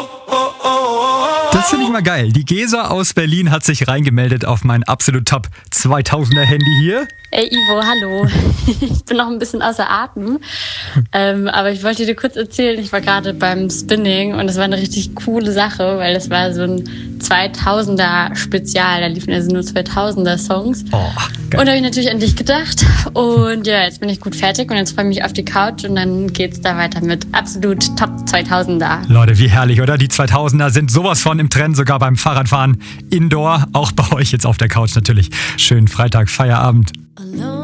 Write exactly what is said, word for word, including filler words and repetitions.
Das finde ich mal geil. Die Gesa aus Berlin hat sich reingemeldet auf mein absolut Top zweitausender Handy hier. Ey Ivo, hallo. Ich bin noch ein bisschen außer Atem, ähm, aber ich wollte dir kurz erzählen, ich war gerade beim Spinning und es war eine richtig coole Sache, weil es war so ein zweitausender Spezial, da liefen also nur zweitausender Songs. Oh, geil. Und da habe ich natürlich an dich gedacht und ja, jetzt bin ich gut fertig und jetzt freue ich mich auf die Couch und dann geht's da weiter mit absolut Top zweitausender. Leute, wie herrlich, oder? Die zweitausender sind sowas von im Trend, sogar beim Fahrradfahren Indoor, auch bei euch jetzt auf der Couch natürlich. Schönen Freitag, Feierabend.